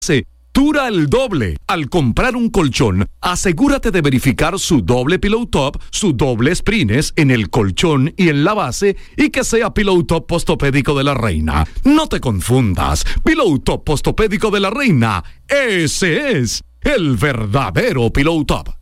dura el doble. Al comprar un colchón, asegúrate de verificar su doble pillow top, su doble sprines en el colchón y en la base, y que sea pillow top postopédico de la Reina. No te confundas, pillow top postopédico de la Reina, ese es el verdadero pillow top.